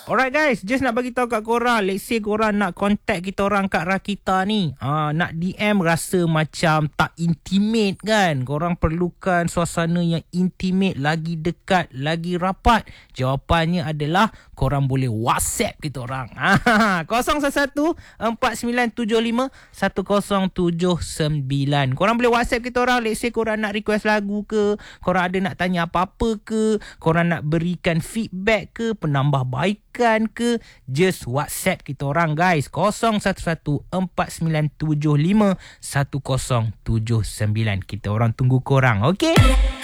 Alright guys, just nak bagi tahu kat korang, let's say korang nak contact kita orang kat Rakita ni, nak DM rasa macam tak intimate kan, korang perlukan suasana yang intimate, lagi dekat, lagi rapat. Jawapannya adalah korang boleh WhatsApp kita orang. 0117511079. Korang boleh WhatsApp kita orang, let's say korang nak request lagu ke, korang ada nak tanya apa-apa ke, korang nak berikan feedback ke, penambahbaikan ke, just WhatsApp kita orang guys. 0114975109. Kita orang tunggu korang, okay?